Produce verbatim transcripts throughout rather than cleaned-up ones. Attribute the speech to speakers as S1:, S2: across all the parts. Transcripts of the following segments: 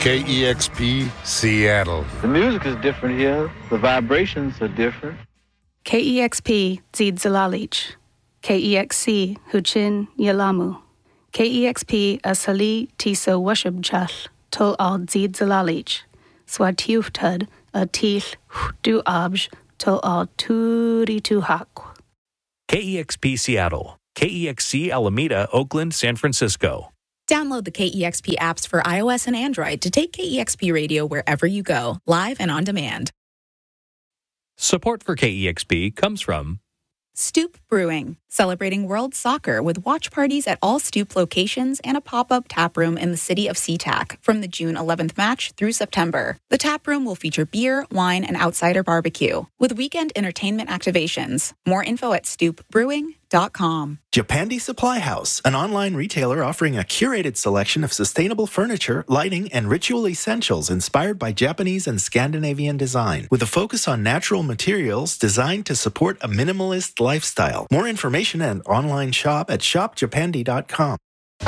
S1: K E X P, Seattle.
S2: The music is different here. The vibrations are different.
S3: K E X P, Zid Zalalich. K E X C, Huchin Yalamu. K E X P, Asali Tisa Washubchal, Tol Al Zid Zalalich. Swatiuftud, A Til Du Abj, Tol Al Turi Tuhak.
S4: K E X P Seattle, K E X C Alameda, Oakland, San Francisco.
S5: Download the K E X P apps for iOS and Android to take K E X P radio wherever you go, live and on demand.
S4: Support for K E X P comes from
S5: Stoop Brewing, celebrating World Soccer with watch parties at all Stoop locations and a pop-up tap room in the city of SeaTac from the June eleventh match through September. The tap room will feature beer, wine, and outsider barbecue with weekend entertainment activations. More info at stoop brewing dot com.
S6: Japandi Supply House, an online retailer offering a curated selection of sustainable furniture, lighting, and ritual essentials inspired by Japanese and Scandinavian design, with a focus on natural materials designed to support a minimalist lifestyle. More information and online shop at shop japandi dot com.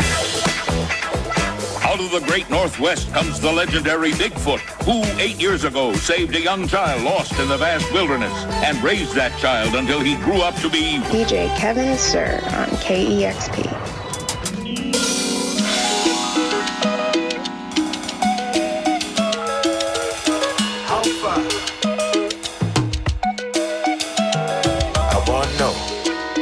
S7: Out of the great Northwest comes the legendary Bigfoot, who eight years ago saved a young child lost in the vast wilderness and raised that child until he grew up to be
S8: D J Kevin Sir on K E X P.